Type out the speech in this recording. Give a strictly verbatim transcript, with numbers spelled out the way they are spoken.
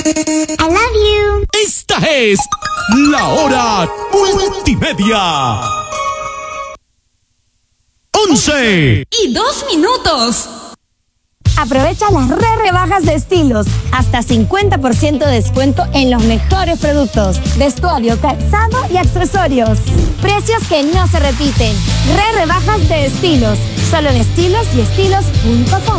I love you. Esta es la hora multimedia. once y dos minutos. Aprovecha las re rebajas de Estilos. Hasta cincuenta por ciento de descuento en los mejores productos. Vestuario, calzado y accesorios. Precios que no se repiten. Re rebajas de Estilos. Solo en estilos y estilos punto com.